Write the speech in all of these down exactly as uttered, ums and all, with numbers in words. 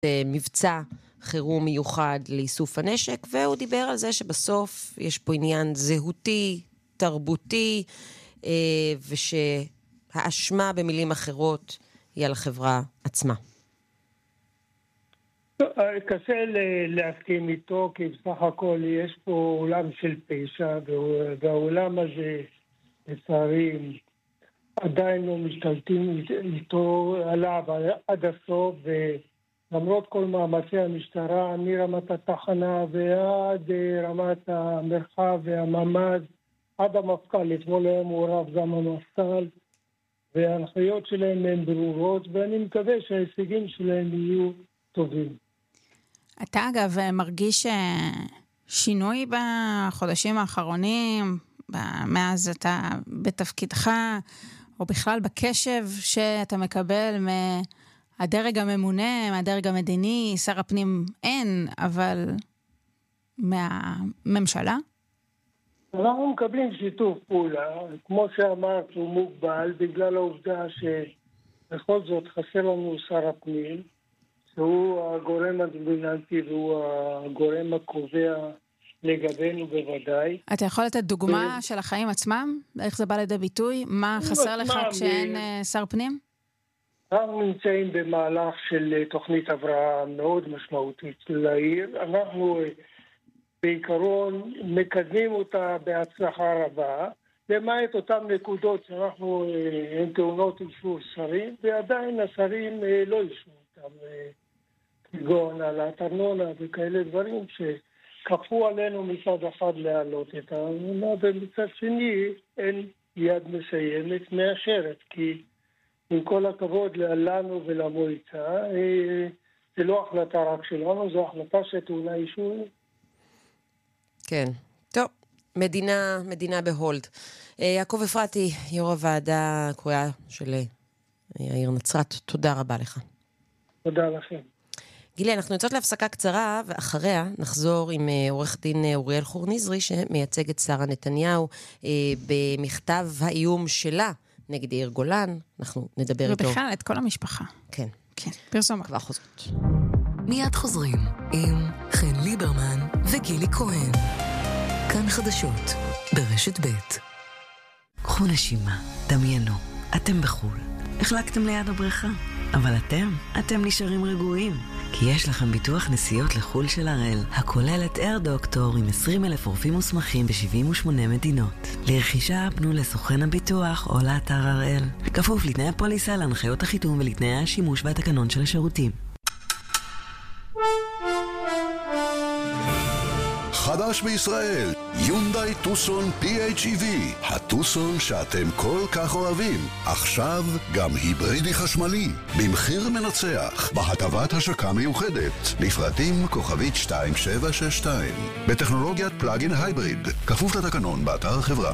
מבצע חירום מיוחד לאיסוף הנשק, והוא דיבר על זה שבסוף יש פה עניין זהותי, תרבותי, ושהאשמה במילים אחרות היא על החברה עצמה. קשה להסכים איתו, כי בסך הכל יש פה עולם של פשע, והעולם הזה, לצערי, עדיין לא משתלטים איתו עליו עד הסוף, ולמרות כל מאמצי המשטרה, מרמת התחנה ועד רמת המרחב והממ"ז, עד המפכ"ל, אתמול היה מעורב גם המפכ"ל, וההנחיות שלהם הן ברורות, ואני מקווה שההישגים שלהם יהיו טובים. אתה אגב מרגיש שינוי בחודשים האחרונים, מאז אתה בתפקידך, או בכלל בקשב שאתה מקבל מהדרג הממונה, מהדרג המדיני, שר הפנים אין, אבל מהממשלה? אנחנו מקבלים שיתוף פעולה, כמו שאמרת, הוא מוגבל, בגלל העובדה שבכל זאת חסר לנו שר הפנים, שהוא הגורם הדומיננטי והוא הגורם הקובע לגבינו בוודאי. אתה יכול לתת דוגמה של החיים עצמם? איך זה בא לידי ביטוי? מה חסר לך כשאין שר פנים? אנחנו נמצאים במהלך של תוכנית הבראה מאוד משמעותית לעיר. אנחנו בעיקרון מקדמים אותה בהצלחה רבה, למעט אותן נקודות שאנחנו הן טעונות אישור שרים, ועדיין השרים לא אישרו אותם, כגון על הארנונה וכאלה דברים שכפו עלינו מצד אחד להעלות את הארנונה, ומצד שני אין יד מסיימת מאשרת, כי עם כל הכבוד לנו ולמועצה, זה לא החלטה רק שלנו, זו החלטה שטעונה אישור. כן, טוב, מדינה, מדינה בהולד. יעקב אפרתי, יו"ר הוועדה הקרואה של העיר נצרת, תודה רבה לך. תודה לכם. גילי, אנחנו יוצאות להפסקה קצרה, ואחריה נחזור עם עורך דין אוריאל חורניזרי, שמייצג את שרה נתניהו במכתב האיום שלה נגד יאיר גולן. אנחנו נדבר איתו. ובכלל את כל המשפחה. כן. כן, פרסומה. כבר חוזרות. מיד חוזרים עם חן ליברמן וגילי כהן. כאן חדשות ברשת ב'. קחו נשימה, דמיינו, אתם בחול. החלקתם ליד הבריכה. אבל אתם, אתם נשארים רגועים, כי יש לכם ביטוח נסיעות לחול של הראל, הכולל את אייר דוקטור עם עשרים אלף רופאים מוסמכים ב-שבעים ושמונה מדינות. לרכישה פנו לסוכן הביטוח או לאתר הראל. כפוף לתנאי הפוליסה, להנחיות החיתום ולתנאי השימוש והתקנון של השירותים. חדש בישראל, יונדאי טוסון פי אייץ' אי וי, הטוסון שאתם כל כך אוהבים, עכשיו גם היברידי חשמלי, במחיר מנצח, בהטבת השקה מיוחדת, לפרטים כוכבית שתיים שבע שש שתיים, בטכנולוגיית פלאגין הייבריד, כפוף לתקנון באתר החברה.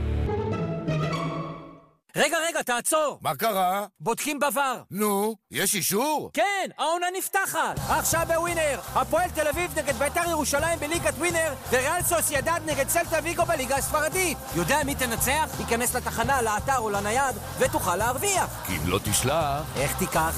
רגע, רגע, תעצור. מה קרה? בודקים בבר. נו, יש אישור? כן, העונה נפתחת. עכשיו בווינר. הפועל תל אביב נגד בית"ר ירושלים בליגת ווינר, וריאל סוסיידד נגד סלטה ויגו בליגה הספרדית. יודע מי תנצח? ייכנס לתחנה, לאתר או לנייד, ותוכל להרוויח. כי אם לא תשלח... איך תיקח?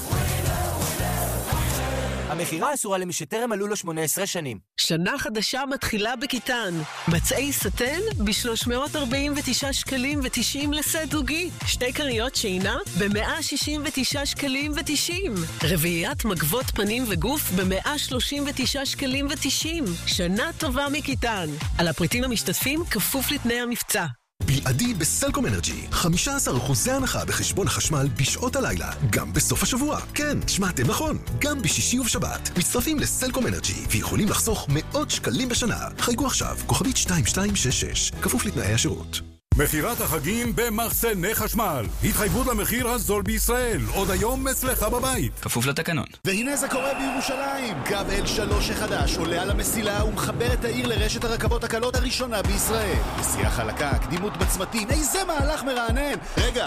המחירה אסורה למי שטרם מלאו לו שמונה עשרה שנים. שנה חדשה מתחילה בכיתן. מצעי סטן ב-שלוש מאות ארבעים ותשעה שקלים ותשעים לסט זוגי. שתי קריות שינה ב-מאה שישים ותשעה שקלים ותשעים. רביעיית מגבות פנים וגוף ב-מאה שלושים ותשעה שקלים ותשעים. שנה טובה מכיתן. על הפריטים המשתתפים כפוף לתנאי המבצע. בלעדי בסלקום אנרג'י, חמישה עשר אחוז הנחה בחשבון החשמל בשעות הלילה, גם בסוף השבוע. כן, שמעתם נכון, גם בשישי ובשבת. מצטרפים לסלקום אנרג'י ויכולים לחסוך מאות שקלים בשנה. חייגו עכשיו, כוכבית שתיים שתיים שש שש, כפוף לתנאי השירות. מחירת החגים במחסני חשמל. התחייבות למחיר הזול בישראל. עוד היום אצלך בבית. כפוף לתקנון. והנה זה קורה בירושלים. קו אל שלוש החדש עולה על המסילה ומחבר את העיר לרשת הרכבות הקלות הראשונה בישראל. נסיעה חלקה, קדימות בצמתים. איזה מהלך מרענן. רגע,